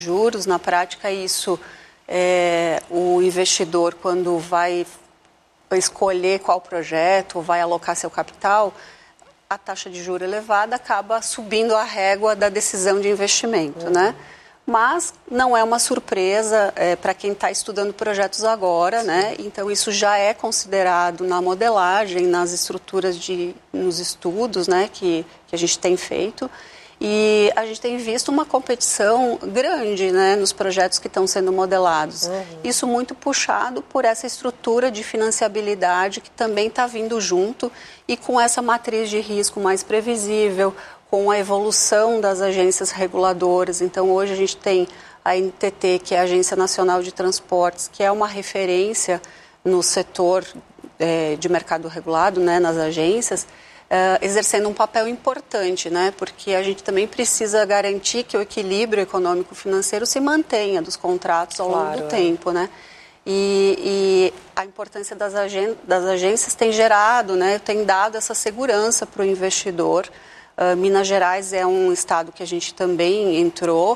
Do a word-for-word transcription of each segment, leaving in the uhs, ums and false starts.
juros. Na prática, isso é o investidor, quando vai escolher qual projeto, vai alocar seu capital, a taxa de juros elevada acaba subindo a régua da decisão de investimento, uhum. né? Mas não é uma surpresa é, para quem está estudando projetos agora, né? Então isso já é considerado na modelagem, nas estruturas de, nos estudos, né? Que, que a gente tem feito. E a gente tem visto uma competição grande, né, nos projetos que estão sendo modelados. Uhum. Isso muito puxado por essa estrutura de financiabilidade que também está vindo junto e com essa matriz de risco mais previsível, com a evolução das agências reguladoras. Então, hoje a gente tem a N T T, que é a Agência Nacional de Transportes, que é uma referência no setor é, de mercado regulado, né, nas agências, Uh, exercendo um papel importante, né? Porque a gente também precisa garantir que o equilíbrio econômico-financeiro se mantenha dos contratos ao claro, longo do é. tempo, né? E, e a importância das, agen das agências tem gerado, né? Tem dado essa segurança para o investidor. Uh, Minas Gerais é um estado que a gente também entrou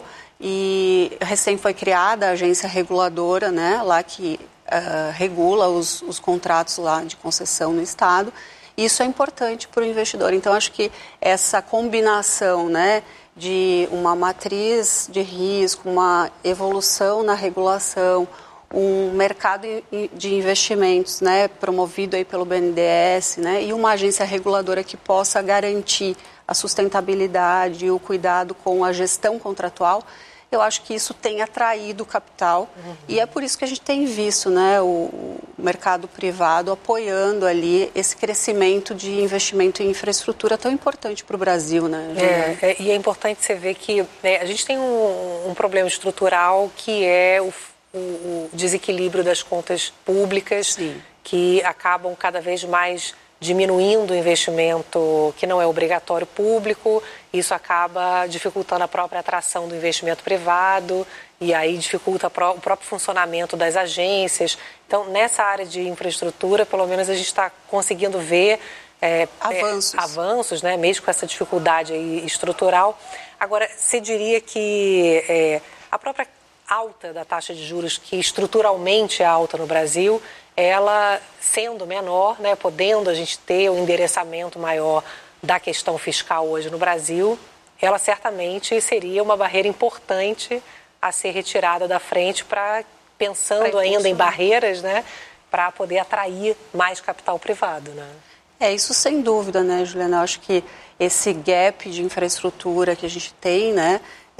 e recém foi criada a agência reguladora, né? Lá que uh, regula os, os contratos lá de concessão no estado. Isso é importante para o investidor. Então, acho que essa combinação, né, de uma matriz de risco, uma evolução na regulação, um mercado de investimentos, né, promovido aí pelo B N D E S, né, e uma agência reguladora que possa garantir a sustentabilidade e o cuidado com a gestão contratual, eu acho que isso tem atraído capital. Uhum. E é por isso que a gente tem visto, né, o, o mercado privado apoiando ali esse crescimento de investimento em infraestrutura tão importante para o Brasil, né, é, é, e é importante você ver que né, a gente tem um, um problema estrutural que é o, o, o desequilíbrio das contas públicas, Sim. que acabam cada vez mais diminuindo o investimento que não é obrigatório público, isso acaba dificultando a própria atração do investimento privado e aí dificulta o próprio funcionamento das agências. Então, nessa área de infraestrutura, pelo menos a gente está conseguindo ver é, avanços, é, avanços né, mesmo com essa dificuldade aí estrutural. Agora, você diria que é, a própria alta da taxa de juros, que estruturalmente é alta no Brasil, ela sendo menor, né, podendo a gente ter um endereçamento maior da questão fiscal hoje no Brasil, ela certamente seria uma barreira importante a ser retirada da frente para, pensando ainda em barreiras, né, para poder atrair mais capital privado, né? É, isso sem dúvida, né, Juliana? Eu acho que esse gap de infraestrutura que a gente tem, né,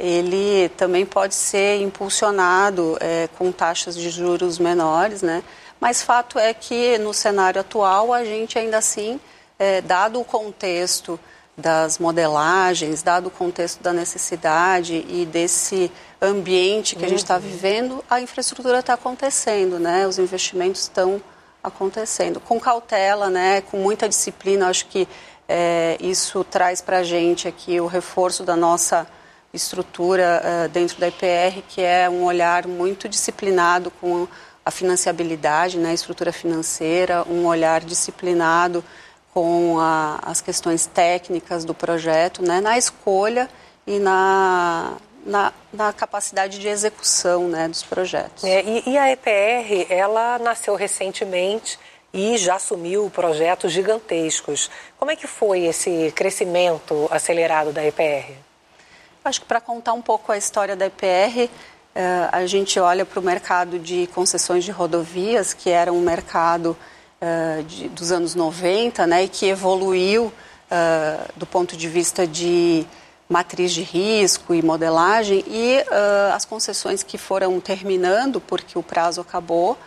ele também pode ser impulsionado é, com taxas de juros menores, né? Mas fato é que no cenário atual a gente ainda assim, é, dado o contexto das modelagens, dado o contexto da necessidade e desse ambiente que a gente está vivendo, a infraestrutura está acontecendo, né? Os investimentos estão acontecendo. Com cautela, né? Com muita disciplina, acho que é, isso traz para a gente aqui o reforço da nossa estrutura uh, dentro da I P R, que é um olhar muito disciplinado com a financiabilidade, né, a estrutura financeira, um olhar disciplinado com a, as questões técnicas do projeto, né, na escolha e na, na, na capacidade de execução, né, dos projetos. É, e, e a E P R, ela nasceu recentemente e já assumiu projetos gigantescos. Como é que foi esse crescimento acelerado da E P R? Acho que para contar um pouco a história da E P R, Uh, a gente olha para o mercado de concessões de rodovias, que era um mercado uh, de, dos anos noventa, né, e que evoluiu uh, do ponto de vista de matriz de risco e modelagem, e uh, as concessões que foram terminando, porque o prazo acabou,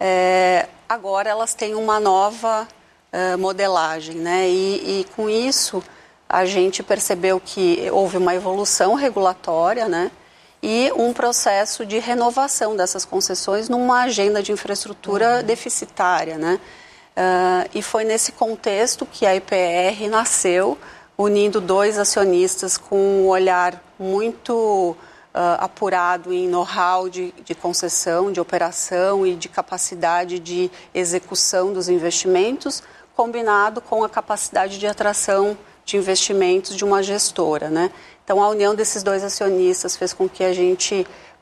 eh, agora elas têm uma nova uh, modelagem, né, e, e com isso a gente percebeu que houve uma evolução regulatória, né, e um processo de renovação dessas concessões numa agenda de infraestrutura uhum. deficitária, né? Uh, e foi nesse contexto que a I P R nasceu, unindo dois acionistas com um olhar muito uh, apurado em know-how de, de concessão, de operação e de capacidade de execução dos investimentos, combinado com a capacidade de atração de investimentos de uma gestora, né? Então, a união desses dois acionistas fez com que a gente